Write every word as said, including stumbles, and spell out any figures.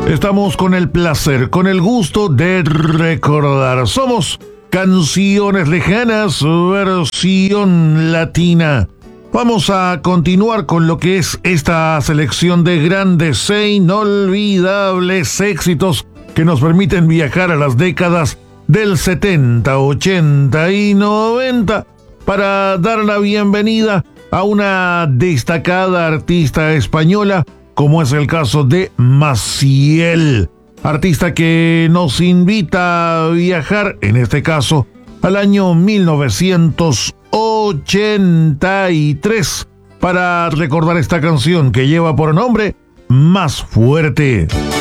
Estamos con el placer, con el gusto de recordar. Somos Canciones Lejanas, versión latina. Vamos a continuar con lo que es esta selección de grandes e inolvidables éxitos que nos permiten viajar a las décadas del setenta, ochenta y noventa para dar la bienvenida a una destacada artista española, como es el caso de Maciel, artista que nos invita a viajar, en este caso, al año mil novecientos ochenta y tres, para recordar esta canción que lleva por nombre Más Fuerte.